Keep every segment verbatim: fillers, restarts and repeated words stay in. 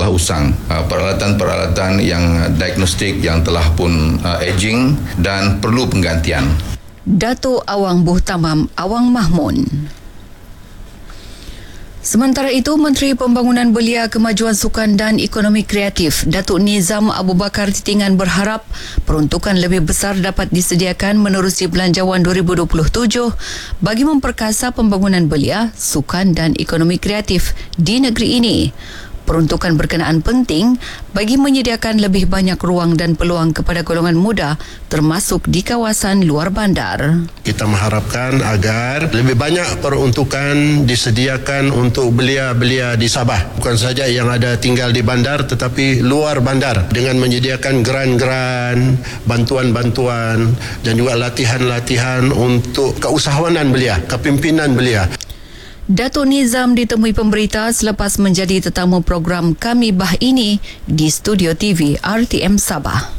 telah usang. Uh, peralatan-peralatan yang diagnostik yang telah pun uh, aging dan perlu penggantian. Datuk Awang Buhtamam Awang Mahmun. Sementara itu, Menteri Pembangunan Belia, Kemajuan Sukan dan Ekonomi Kreatif, Datuk Nizam Abu Bakar Titingan berharap peruntukan lebih besar dapat disediakan menerusi Belanjawan dua ribu dua puluh tujuh bagi memperkasa pembangunan belia, sukan dan ekonomi kreatif di negeri ini. Peruntukan berkenaan penting bagi menyediakan lebih banyak ruang dan peluang kepada golongan muda termasuk di kawasan luar bandar. Kita mengharapkan agar lebih banyak peruntukan disediakan untuk belia-belia di Sabah. Bukan saja yang ada tinggal di bandar tetapi luar bandar dengan menyediakan geran-geran, bantuan-bantuan dan juga latihan-latihan untuk keusahawanan belia, kepimpinan belia. Datuk Nizam ditemui pemberita selepas menjadi tetamu program Kami Bah Ini di studio T V R T M Sabah.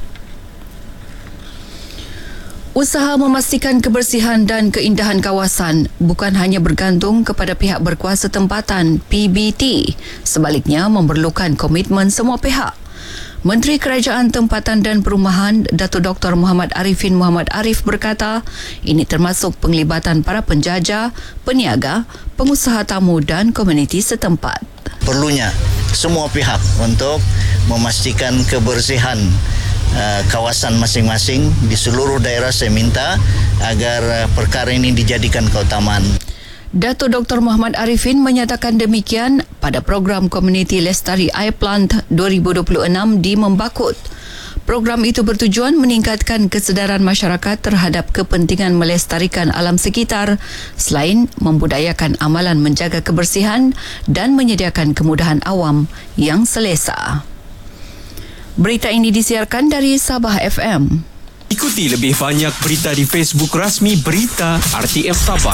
Usaha memastikan kebersihan dan keindahan kawasan bukan hanya bergantung kepada pihak berkuasa tempatan P B T, sebaliknya memerlukan komitmen semua pihak. Menteri Kerajaan Tempatan dan Perumahan Datuk Doktor Muhammad Arifin Muhammad Arif berkata, ini termasuk penglibatan para penjaja, peniaga, pengusaha tamu dan komuniti setempat. Perlunya semua pihak untuk memastikan kebersihan uh, kawasan masing-masing di seluruh daerah. Saya minta agar uh, perkara ini dijadikan keutamaan. Datuk Doktor Muhammad Arifin menyatakan demikian pada program Komuniti Lestari Air Plant dua ribu dua puluh enam di Membakut. Program itu bertujuan meningkatkan kesedaran masyarakat terhadap kepentingan melestarikan alam sekitar selain membudayakan amalan menjaga kebersihan dan menyediakan kemudahan awam yang selesa. Berita ini disiarkan dari Sabah F M. Ikuti lebih banyak berita di Facebook rasmi Berita R T M Sabah.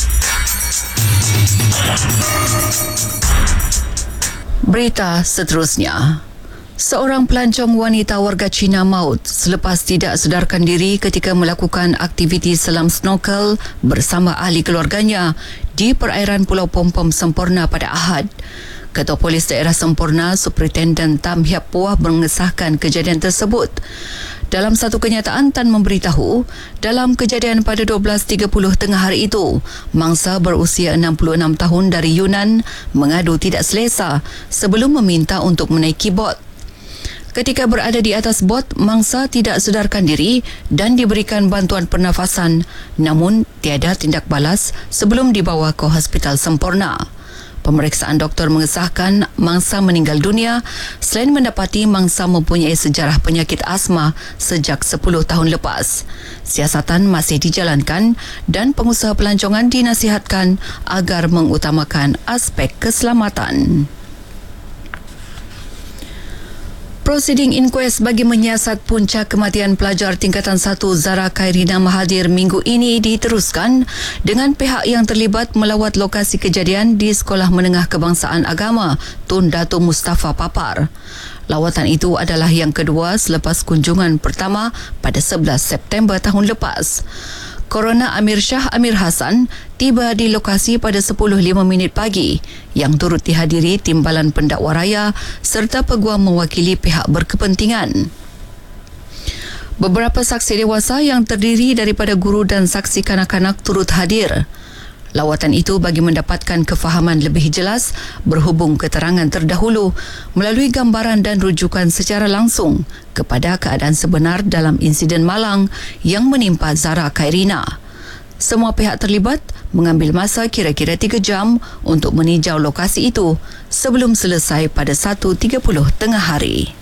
Berita seterusnya. Seorang pelancong wanita warga Cina maut selepas tidak sedarkan diri ketika melakukan aktiviti selam snorkel bersama ahli keluarganya di perairan Pulau Pompom Semporna pada Ahad. Ketua Polis Daerah Semporna, Superintendent Tam Hiap Puah mengesahkan kejadian tersebut. Dalam satu kenyataan, Tan memberitahu, dalam kejadian pada dua belas tiga puluh tengah hari itu, mangsa berusia enam puluh enam tahun dari Yunnan mengadu tidak selesa sebelum meminta untuk menaiki bot. Ketika berada di atas bot, mangsa tidak sedarkan diri dan diberikan bantuan pernafasan, namun tiada tindak balas sebelum dibawa ke Hospital Semporna. Pemeriksaan doktor mengesahkan mangsa meninggal dunia selain mendapati mangsa mempunyai sejarah penyakit asma sejak sepuluh tahun lepas. Siasatan masih dijalankan dan pengusaha pelancongan dinasihatkan agar mengutamakan aspek keselamatan. Prosiding inquest bagi menyiasat punca kematian pelajar tingkatan satu Zara Khairina Mahathir minggu ini diteruskan dengan pihak yang terlibat melawat lokasi kejadian di Sekolah Menengah Kebangsaan Agama Tun Dato' Mustafa Papar. Lawatan itu adalah yang kedua selepas kunjungan pertama pada sebelas September tahun lepas. Coroner Amir Shah Amir Hassan tiba di lokasi pada sepuluh lima minit pagi yang turut dihadiri timbalan pendakwa raya serta peguam mewakili pihak berkepentingan. Beberapa saksi dewasa yang terdiri daripada guru dan saksi kanak-kanak turut hadir. Lawatan itu bagi mendapatkan kefahaman lebih jelas berhubung keterangan terdahulu melalui gambaran dan rujukan secara langsung kepada keadaan sebenar dalam insiden malang yang menimpa Zara Khairina. Semua pihak terlibat mengambil masa kira-kira tiga jam untuk meninjau lokasi itu sebelum selesai pada satu tiga puluh tengah hari.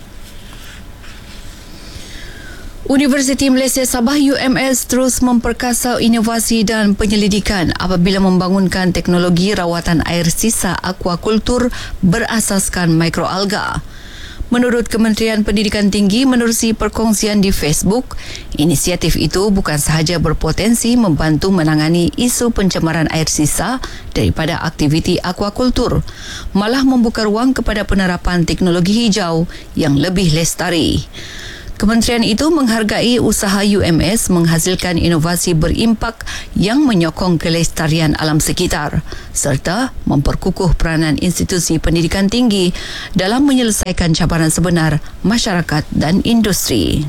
Universiti Malaysia Sabah U M S terus memperkasa inovasi dan penyelidikan apabila membangunkan teknologi rawatan air sisa aquakultur berasaskan mikroalga. Menurut Kementerian Pendidikan Tinggi menerusi perkongsian di Facebook, inisiatif itu bukan sahaja berpotensi membantu menangani isu pencemaran air sisa daripada aktiviti aquakultur, malah membuka ruang kepada penerapan teknologi hijau yang lebih lestari. Kementerian itu menghargai usaha U M S menghasilkan inovasi berimpak yang menyokong kelestarian alam sekitar serta memperkukuh peranan institusi pendidikan tinggi dalam menyelesaikan cabaran sebenar masyarakat dan industri.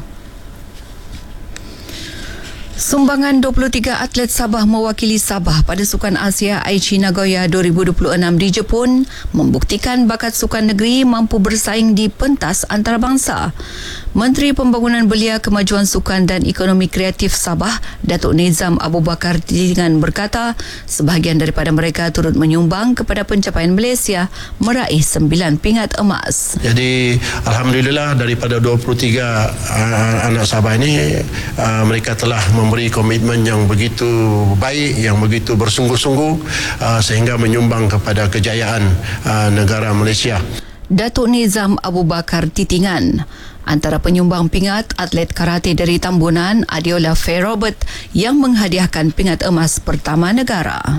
Sumbangan dua puluh tiga atlet Sabah mewakili Sabah pada Sukan Asia Aichi Nagoya dua ribu dua puluh enam di Jepun membuktikan bakat sukan negeri mampu bersaing di pentas antarabangsa. Menteri Pembangunan Belia, Kemajuan Sukan dan Ekonomi Kreatif Sabah, Datuk Nizam Abu Bakar Titingan berkata, sebahagian daripada mereka turut menyumbang kepada pencapaian Malaysia meraih sembilan pingat emas. Jadi alhamdulillah daripada dua puluh tiga uh, anak Sabah ini uh, mereka telah memberi komitmen yang begitu baik, yang begitu bersungguh-sungguh uh, sehingga menyumbang kepada kejayaan uh, negara Malaysia. Datuk Nizam Abu Bakar Titingan. Antara penyumbang pingat atlet karate dari Tambunan, Adiola Faye Robert yang menghadiahkan pingat emas pertama negara.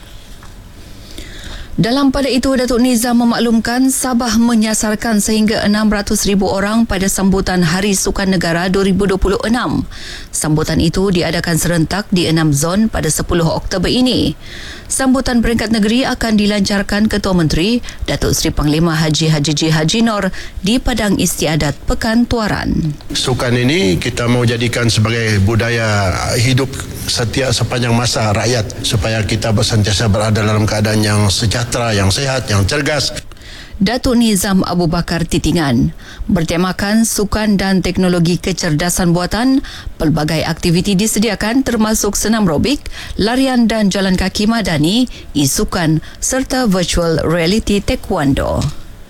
Dalam pada itu, Datuk Nizam memaklumkan Sabah menyasarkan sehingga enam ratus ribu orang pada sambutan Hari Sukan Negara dua ribu dua puluh enam. Sambutan itu diadakan serentak di enam zon pada sepuluh Oktober ini. Sambutan peringkat negeri akan dilancarkan Ketua Menteri Datuk Seri Panglima Haji Haji G. Haji Nor di Padang Istiadat Pekan Tuaran. Sukan ini kita mau jadikan sebagai budaya hidup setiap sepanjang masa rakyat supaya kita sentiasa berada dalam keadaan yang sejahtera, yang sehat, yang cergas. Datuk Nizam Abu Bakar Titingan bertemakan sukan dan teknologi kecerdasan buatan, pelbagai aktiviti disediakan termasuk senam robik, larian dan jalan kaki madani, isukan serta virtual reality taekwondo.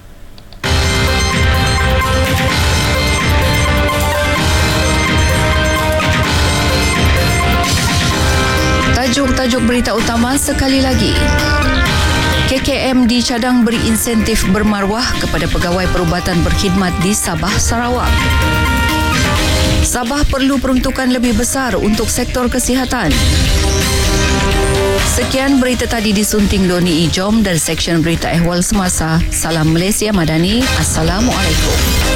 Tajuk-tajuk berita utama sekali lagi. K K M dicadang beri insentif bermaruah kepada pegawai perubatan berkhidmat di Sabah, Sarawak. Sabah perlu peruntukan lebih besar untuk sektor kesihatan. Sekian berita tadi disunting Doni Ijom dari Seksyen Berita Ehwal Semasa. Salam Malaysia Madani. Assalamualaikum.